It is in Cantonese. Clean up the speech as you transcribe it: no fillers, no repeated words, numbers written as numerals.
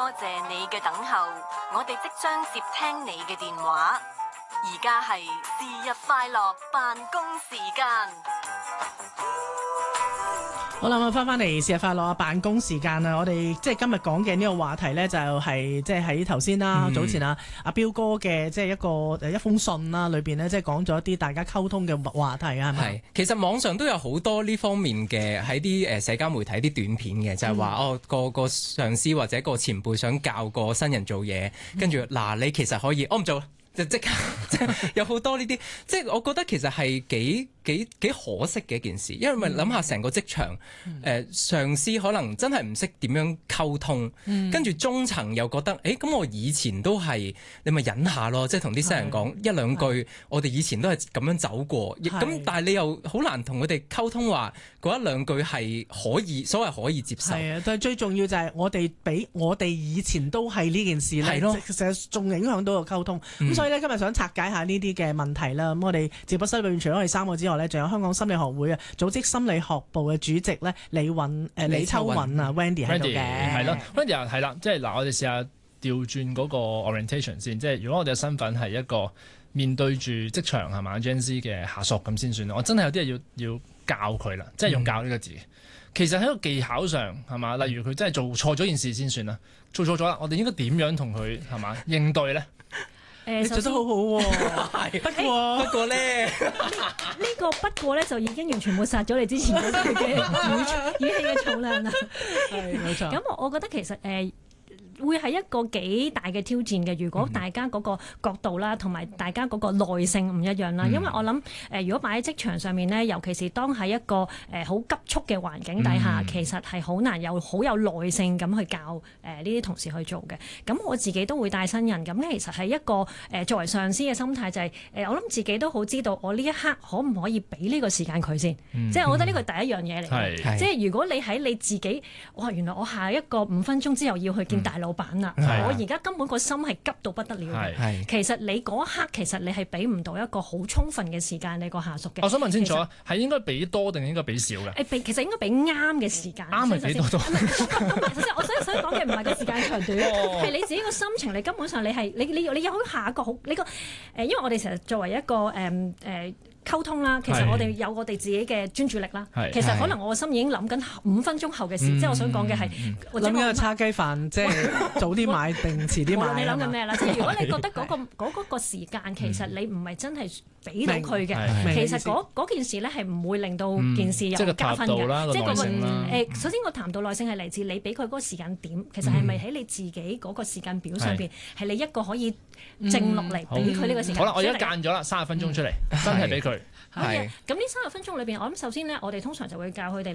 謝你嘅等候，我哋即將接聽你嘅電話。而家係是日快樂辦公時間。 好啦，我翻嚟是日快樂啊！辦公時間啊，我哋即係今日講嘅呢個話題呢，就係即係喺頭先啦，早前阿彪哥嘅即係一封信啦，裏邊呢，即係講咗一啲大家溝通嘅話題啊，係咪？ 係，其實網上都有好多呢方面嘅喺啲社交媒體啲短片嘅，就係話個上司或者個前輩想教個新人做嘢，跟住嗱你其實可以，我唔做。就即刻有好多呢啲，即係我覺得其實係幾可惜嘅一件事，因為咪諗下成個職場，上司可能真係唔識點樣溝通，跟住中層又覺得，咁我以前都係，你咪忍下咯，即係同啲新人講一兩句，我哋以前都係咁樣走過，咁但係你又好難同佢哋溝通話嗰一兩句係可以，所謂可以接受。係啊，但係最重要就係我哋以前都係呢件事咧，其實仲影響到個溝通。所以咧，今日想拆解下呢啲嘅問題啦。咁我哋直播室裏面除咗我哋三個之外咧，仲有香港心理學會啊組織心理學部嘅主席咧李秋韻啊 Wendy 喺度嘅。 係咯 ，Wendy 係啦，即係嗱，我哋試下調轉嗰個 orientation 先。即係如果我哋嘅身份係一個面對住職場係嘛 Gen Z 嘅下屬咁先算。我真係有啲嘢要教佢啦，即係用教呢個字。其實喺個技巧上係嘛，例如佢真係做錯咗件事先算啦，做錯咗啦，我哋應該點樣同佢係嘛應對咧？ 你做得好好喎，不過咧， 呢個不過咧就已經完全抹殺咗你之前嗰句嘅語氣嘅重量啦。 係冇錯。 咁我覺得其實會係一個幾大嘅挑戰嘅。如果大家嗰個角度啦，同埋大家嗰個耐性唔一樣啦，因為我諗如果擺喺職場上面咧，尤其是當喺一個好急促嘅環境底下，其實係好難好有耐性咁去教呢啲同事去做嘅。咁我自己都會帶新人，咁其實係一個作為上司嘅心態就係我諗自己都好知道我呢一刻可唔可以俾呢個時間佢先，即係我覺得呢個係第一樣嘢嚟嘅。即係如果你喺你自己，哇原來我下一個5分鐘之後要去見大老闆啦，我而家根本個心係急到不得了嘅。其實你嗰一刻，其實你係俾唔到一個好充分嘅時間你個下屬嘅。 我想問清楚，係應該俾多定應該俾少嘅？ 其實應該俾啱嘅時間。 啱係俾多多。 首先，我想講嘅唔係個時間長短，係你自己個心情。你根本上你有下一個好因為我哋成日作為一個溝通啦，其實我哋有我哋自己嘅專注力啦。其實可能我個心已經諗緊5分鐘後嘅事，即係我想講嘅係諗緊個叉雞飯，即係早啲買定遲啲買。無論你諗緊咩啦，即係如果你覺得嗰個時間其實你唔係真係俾到佢嘅，其實嗰件事咧係唔會令到件事有加分嘅。即係首先個談度耐性係嚟自你俾佢嗰個時間點，其實係咪喺你自己嗰個時間表上邊係你一個可以靜落嚟俾佢呢個時間？ 好啦，我而家間咗啦，30分鐘出嚟，真係俾佢。 咁呢30分鐘裏邊，我諗首先咧，我哋通常就會教佢哋